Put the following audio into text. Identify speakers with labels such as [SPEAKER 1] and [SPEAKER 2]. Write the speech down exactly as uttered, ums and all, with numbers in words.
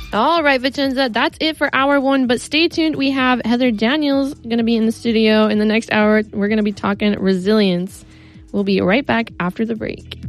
[SPEAKER 1] All right, Vincenza, that's it for hour one. But stay tuned. We have Heather Daniels going to be in the studio in the next hour. We're going to be talking resilience. We'll be right back after the break.